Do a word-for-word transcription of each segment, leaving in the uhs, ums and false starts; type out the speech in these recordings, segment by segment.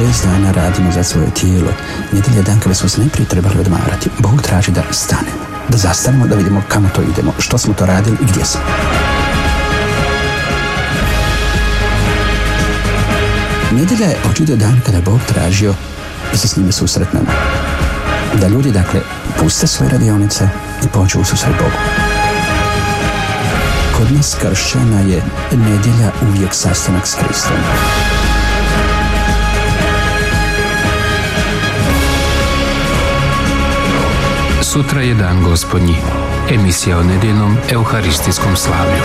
šest dana radimo za svoje tijelo. Nedjelja je dan kada smo se najprije trebali odmarati. Bog traži da stanemo, da zastanemo, da vidimo kamo to idemo, što smo to radili i gdje smo. Nedjelja je očito dan kada je Bog tražio da se s njime susretnemo. Da ljudi, dakle, puste svoje radionice i pođu u susret Bogu. Kod nas kršćana je nedjelja uvijek sastanak s Kristom. Sutra je dan Gospodnji. Emisija o nedjeljnom euharistijskom slavlju.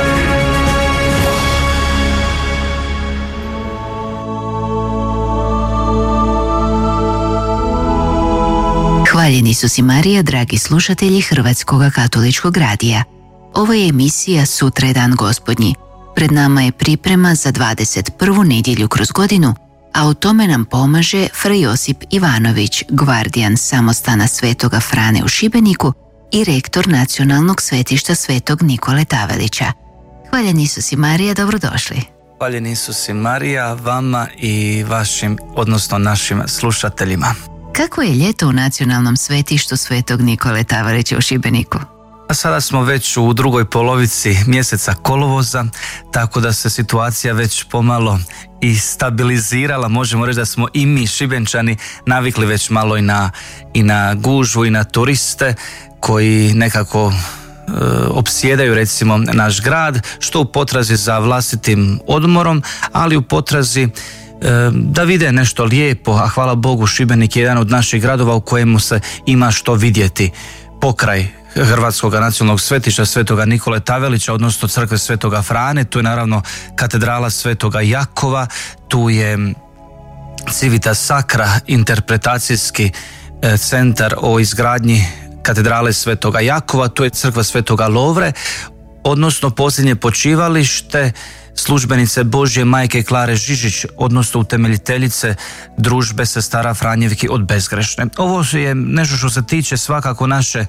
Hvaljeni Isus i Marija, dragi slušatelji Hrvatskog katoličkog radija. Ovo je emisija Sutra je dan Gospodnji. Pred nama je priprema za dvadeset prvu nedjelju kroz godinu, a u tome nam pomaže Fray Josip Ivanović, gvardijan samostana Svetoga Frane u Šibeniku i rektor Nacionalnog svetišta Svetog Nikole Tavelića. Hvaljeni Isus i Marija, dobrodošli. Hvaljeni Isus i Marija, vama i vašim, odnosno našim slušateljima. Kako je ljeto u Nacionalnom svetištu Svetog Nikole Tavelića u Šibeniku? A sada smo već u drugoj polovici mjeseca kolovoza, tako da se situacija već pomalo i stabilizirala. Možemo reći da smo i mi Šibenčani navikli već malo i na, i na gužvu i na turiste koji nekako e, opsjedaju recimo naš grad, što u potrazi za vlastitim odmorom, ali u potrazi e, da vide nešto lijepo, a hvala Bogu Šibenik je jedan od naših gradova u kojemu se ima što vidjeti. Pokraj Hrvatskog nacionalnog svetišta Svetoga Nikole Tavelića, odnosno crkve Svetoga Frane, tu je naravno katedrala Svetoga Jakova, tu je Civitas Sacra, interpretacijski centar o izgradnji katedrale Svetoga Jakova, tu je crkva Svetoga Lovre, odnosno posljednje počivalište službenice Božje majke Klare Žižić, odnosno utemeljiteljice družbe sestara Franjevki od Bezgrešne. Ovo je nešto što se tiče svakako naše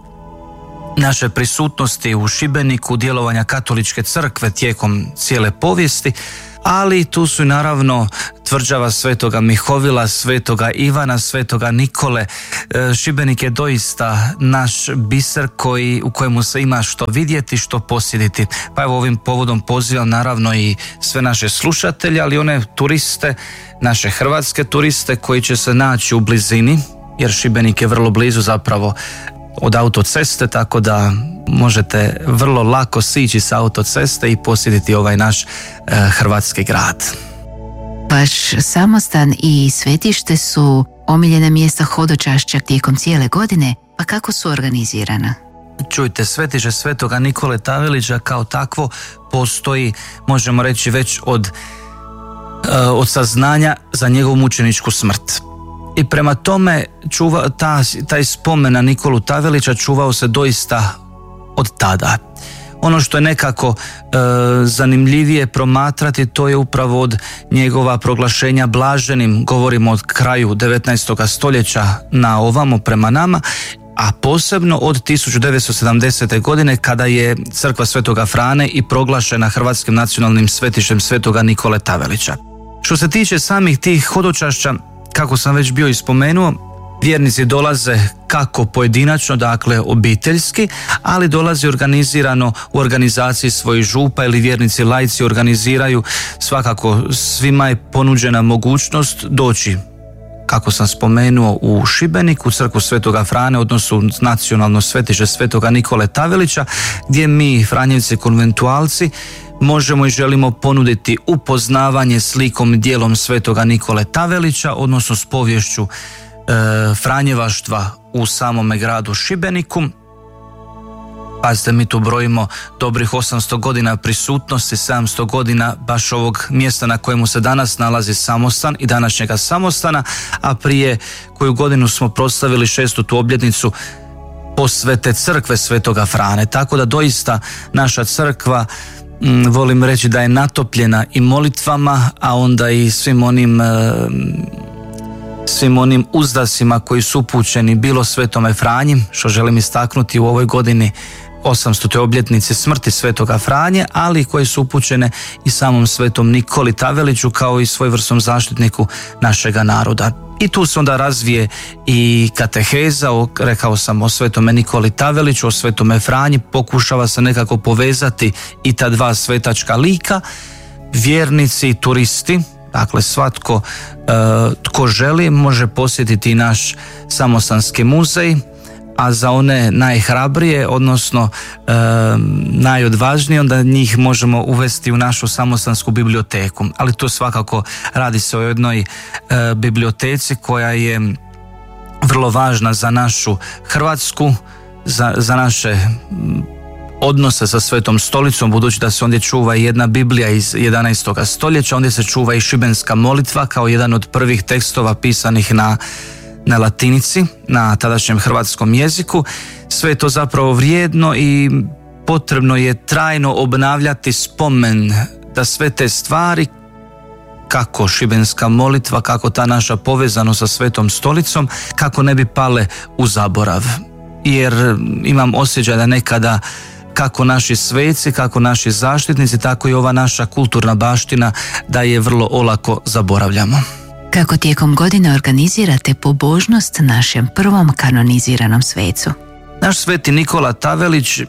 naše prisutnosti u Šibeniku, djelovanja katoličke crkve tijekom cijele povijesti, ali tu su naravno tvrđava Svetoga Mihovila, Svetoga Ivana, Svetoga Nikole. Šibenik je doista naš biser koji, u kojemu se ima što vidjeti, što posjediti. Pa evo ovim povodom pozivam naravno i sve naše slušatelje, ali one turiste, naše hrvatske turiste koji će se naći u blizini, jer Šibenik je vrlo blizu zapravo od autoceste, tako da možete vrlo lako sići sa autoceste i posjetiti ovaj naš e, hrvatski grad. Vaš samostan i svetište su omiljena mjesta hodočašća tijekom cijele godine, pa kako su organizirana? Čujte, svetište Svetoga Nikole Tavelića kao takvo postoji, možemo reći, već od, e, od saznanja za njegovu mučeničku smrt. I prema tome čuva, ta, taj spomen na Nikolu Tavelića čuvao se doista od tada. Ono što je nekako e, zanimljivije promatrati, to je upravo od njegova proglašenja blaženim, govorimo od kraju devetnaestog stoljeća na ovamo prema nama, a posebno od tisuću devetsto sedamdesete. godine kada je crkva Svetoga Frane i proglašena Hrvatskim nacionalnim svetištem Svetoga Nikole Tavelića. Što se tiče samih tih hodočašća, kako sam već bio ispomenuo, vjernici dolaze kako pojedinačno, dakle obiteljski, ali dolazi organizirano u organizaciji svojih župa ili vjernici laici organiziraju. Svakako svima je ponuđena mogućnost doći, kako sam spomenuo, u Šibenik, u crkvu Svetoga Frane, odnosno nacionalno svetište Svetoga Nikole Tavelića, gdje mi, Franjevci konventualci, možemo i želimo ponuditi upoznavanje slikom i dijelom Svetoga Nikole Tavelića, odnosno s poviješću e, Franjevaštva u samome gradu Šibeniku. Pazite, mi tu brojimo dobrih osamsto godina prisutnosti, sedamsto godina baš ovog mjesta na kojemu se danas nalazi samostan i današnjega samostana, a prije koju godinu smo proslavili šestu obljetnicu posvete crkve Svetoga Frane. Tako da doista naša crkva, mm, volim reći da je natopljena i molitvama, a onda i svim onim... E, svim onim uzdasima koji su upućeni bilo Svetome Franji, što želim istaknuti u ovoj godini osamstotoj obljetnici smrti svetoga Franje, ali koje su upućene i samom svetom Nikoli Taveliću kao i svojevrsnom zaštitniku našega naroda. I tu se onda razvije i kateheza, o, rekao sam o svetome Nikoli Taveliću, o svetome Franji, pokušava se nekako povezati i ta dva svetačka lika, vjernici i turisti. Dakle, svatko e, tko želi može posjetiti naš Samosanski muzej, a za one najhrabrije, odnosno e, najodvažnije, onda njih možemo uvesti u našu Samosansku biblioteku. Ali tu svakako radi se o jednoj e, biblioteci koja je vrlo važna za našu Hrvatsku, za, za naše odnose sa Svetom Stolicom, budući da se ondje čuva i jedna Biblija iz jedanaestog stoljeća, ondje se čuva i šibenska molitva kao jedan od prvih tekstova pisanih na, na latinici, na tadašnjem hrvatskom jeziku. Sve je to zapravo vrijedno i potrebno je trajno obnavljati spomen da sve te stvari, kako šibenska molitva, kako ta naša povezanost sa Svetom Stolicom, kako ne bi pale u zaborav. Jer imam osjećaj da nekada kako naši sveci, kako naši zaštitnici, tako i ova naša kulturna baština, da je vrlo olako zaboravljamo. Kako tijekom godine organizirate pobožnost našem prvom kanoniziranom svecu? Naš sveti Nikola Tavelić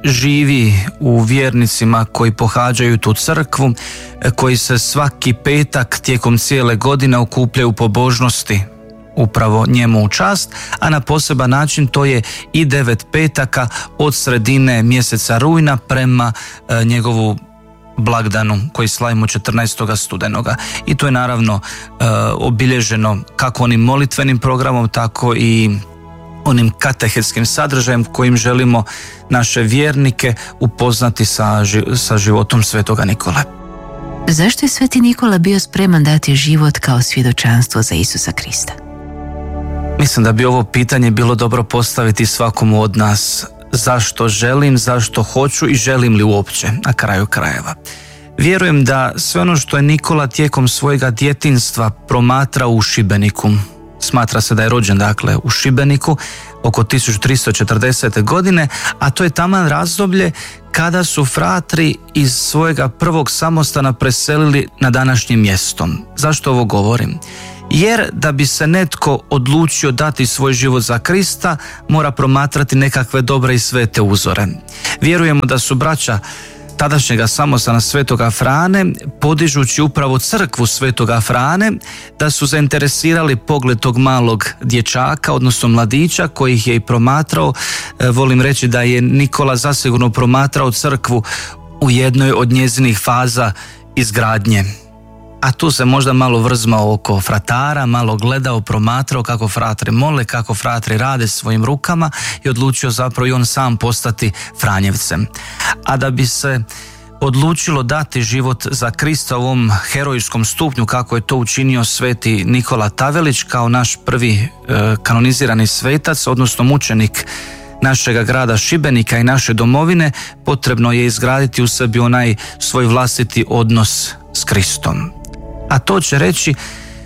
živi u vjernicima koji pohađaju tu crkvu, koji se svaki petak tijekom cijele godine okupljaju u pobožnosti upravo njemu u čast, a na poseban način to je i devet petaka od sredine mjeseca rujna prema e, njegovu blagdanu koji slavimo četrnaestog studenoga. I to je naravno e, obilježeno kako onim molitvenim programom, tako i onim katehetskim sadržajem kojim želimo naše vjernike upoznati sa, sa životom svetoga Nikole. Zašto je sveti Nikola bio spreman dati život kao svjedočanstvo za Isusa Krista? Mislim da bi ovo pitanje bilo dobro postaviti svakomu od nas. Zašto želim, zašto hoću i želim li uopće, na kraju krajeva. Vjerujem da sve ono što je Nikola tijekom svojega djetinjstva promatrao u Šibeniku, smatra se da je rođen dakle u Šibeniku oko tisuću tristo četrdesete godine, a to je taman razdoblje kada su fratri iz svojega prvog samostana preselili na današnje mjesto. Zašto ovo govorim? Jer da bi se netko odlučio dati svoj život za Krista, mora promatrati nekakve dobre i svete uzore. Vjerujemo da su braća tadašnjega samostana Svetoga Frane, podižući upravo crkvu Svetoga Frane, da su zainteresirali pogled tog malog dječaka, odnosno mladića koji ih je i promatrao. E, volim reći da je Nikola zasigurno promatrao crkvu u jednoj od njezinih faza izgradnje. A tu se možda malo vrzmao oko fratara, malo gledao, promatrao kako fratri mole, kako fratri rade svojim rukama i odlučio zapravo i on sam postati Franjevcem. A da bi se odlučilo dati život za Krista u ovom herojskom stupnju, kako je to učinio sveti Nikola Tavelić kao naš prvi e, kanonizirani svetac, odnosno mučenik našega grada Šibenika i naše domovine, potrebno je izgraditi u sebi onaj svoj vlastiti odnos s Kristom. A to će reći,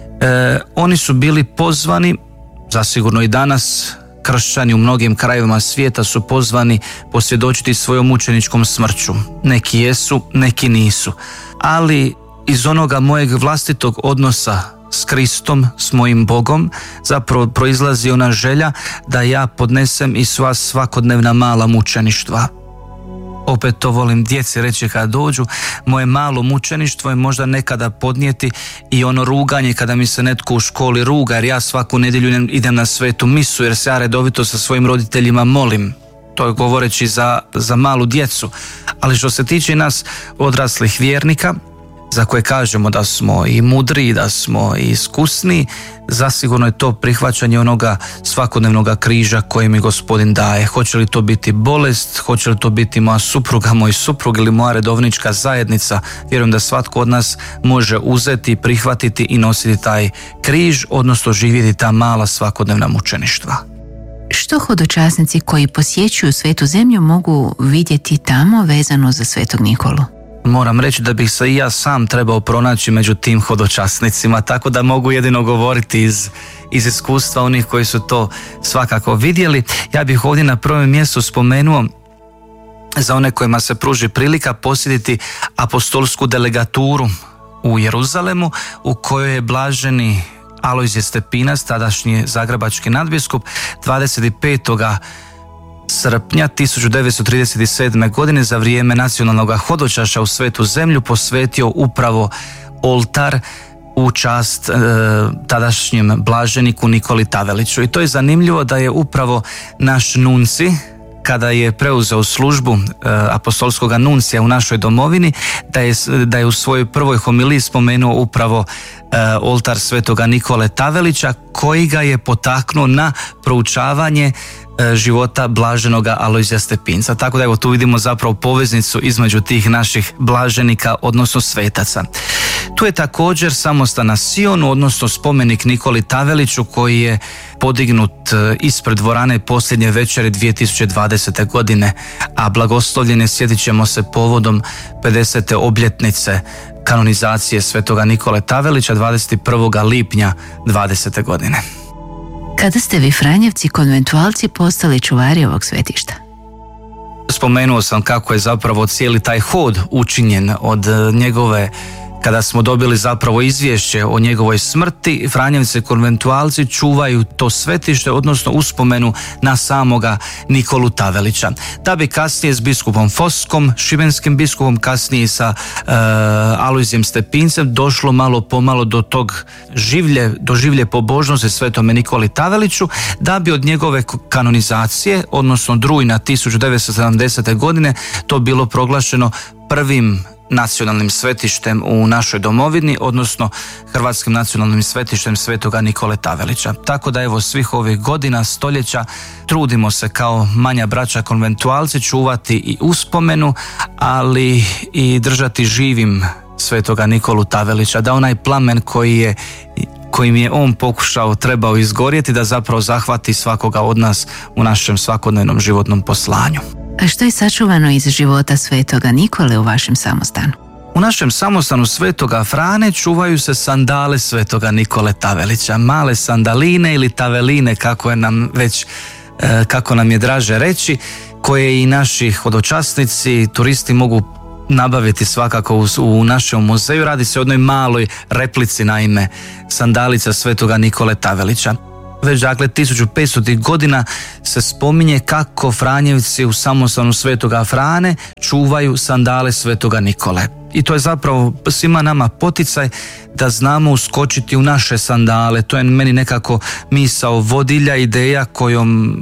e, oni su bili pozvani, zasigurno i danas kršćani u mnogim krajevima svijeta su pozvani posvjedočiti svojom mučeničkom smrću. Neki jesu, neki nisu. Ali iz onoga mojeg vlastitog odnosa s Kristom, s mojim Bogom, zapravo proizlazi ona želja da ja podnesem i sva svakodnevna mala mučeništva. Opet to volim djeci reći kada dođu, moje malo mučeništvo je možda nekada podnijeti i ono ruganje kada mi se netko u školi ruga, jer ja svaku nedjelju idem na svetu misu, jer se ja redovito sa svojim roditeljima molim. To je govoreći za, za malu djecu. Ali što se tiče nas odraslih vjernika, za koje kažemo da smo i mudri, da smo i iskusni, zasigurno je to prihvaćanje onoga svakodnevnoga križa koji mi Gospodin daje. Hoće li to biti bolest, hoće li to biti moja supruga, moj suprug ili moja redovnička zajednica, vjerujem da svatko od nas može uzeti, prihvatiti i nositi taj križ, odnosno živjeti ta mala svakodnevna mučeništva. Što hodočasnici koji posjećuju svetu zemlju mogu vidjeti tamo vezano za svetog Nikolu? Moram reći da bih se i ja sam trebao pronaći među tim hodočasnicima, tako da mogu jedino govoriti iz, iz iskustva onih koji su to svakako vidjeli. Ja bih ovdje na prvom mjestu spomenuo za one kojima se pruži prilika posjetiti apostolsku delegaturu u Jeruzalemu, u kojoj je blaženi Alojzije Stepinac, tadašnji zagrebački nadbiskup, dvadeset petog srpnja tisuću devetsto trideset sedme. godine za vrijeme nacionalnog hodočašća u Svetu zemlju posvetio upravo oltar u čast e, tadašnjem blaženiku Nikoli Taveliću. I to je zanimljivo da je upravo naš nunci, kada je preuzeo službu e, apostolskog nuncija u našoj domovini, da je, da je u svojoj prvoj homiliji spomenuo upravo e, oltar svetoga Nikole Tavelića, koji ga je potaknuo na proučavanje e, života blaženoga Alojzija Stepinca. Tako da evo tu vidimo zapravo poveznicu između tih naših blaženika, odnosno svetaca. Tu je također samostan na Sionu, odnosno spomenik Nikoli Taveliću, koji je podignut ispred dvorane posljednje večere dvije tisuće dvadesete. godine, a blagoslovljen je, sjetit ćemo se, povodom pedesete obljetnice kanonizacije svetoga Nikole Tavelića dvadeset prvog lipnja dvadesete. godine. Kada ste vi Franjevci konventualci postali čuvari ovog svetišta? Spomenuo sam kako je zapravo cijeli taj hod učinjen od njegove, kada smo dobili zapravo izvješće o njegovoj smrti. Franjevci konventualci čuvaju to svetište, odnosno uspomenu na samoga Nikolu Tavelića, da bi kasnije s biskupom Foskom, šibenskim biskupom, kasnije sa e, Alojzijem Stepincem došlo malo pomalo do tog življe, do življe pobožnosti svetome Nikoli Taveliću, da bi od njegove kanonizacije, odnosno od rujna tisuću devetsto sedamdesete. godine to bilo proglašeno prvim nacionalnim svetištem u našoj domovini, odnosno hrvatskim nacionalnim svetištem svetoga Nikole Tavelića. Tako da evo svih ovih godina, stoljeća trudimo se kao manja braća konventualci čuvati i uspomenu, ali i držati živim svetoga Nikolu Tavelića, da onaj plamen koji je kojim je on pokušao, trebao izgorjeti, da zapravo zahvati svakoga od nas u našem svakodnevnom životnom poslanju. A što je sačuvano iz života svetoga Nikole u vašem samostanu? U našem samostanu svetoga Frane čuvaju se sandale svetoga Nikole Tavelića, male sandaline ili taveline, kako je nam već kako nam je draže reći, koje i naši hodočasnici, turisti mogu nabaviti svakako u, u našem muzeju. Radi se o jednoj maloj replici, naime, sandalica svetoga Nikole Tavelića. Već dakle tisuću petstotih godina se spominje kako Franjevci u samostanu svetoga Frane čuvaju sandale svetoga Nikole. I to je zapravo svima nama poticaj da znamo uskočiti u naše sandale. To je meni nekako misao vodilja, ideja kojom,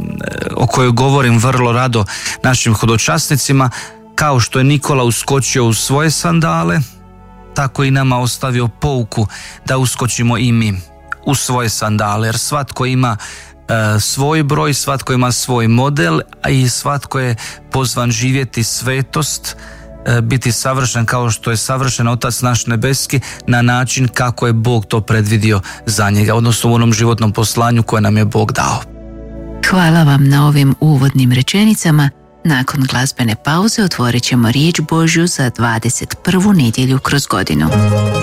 o kojoj govorim vrlo rado našim hodočasnicima. Kao što je Nikola uskočio u svoje sandale, tako i nama ostavio pouku da uskočimo i mi u svoje sandale, jer svatko ima e, svoj broj, svatko ima svoj model, a i svatko je pozvan živjeti svetost, e, biti savršen kao što je savršen Otac naš nebeski, na način kako je Bog to predvidio za njega, odnosno u onom životnom poslanju koje nam je Bog dao. Hvala vam na ovim uvodnim rečenicama. Nakon glazbene pauze otvorit ćemo riječ Božju za dvadeset prvu nedjelju kroz godinu.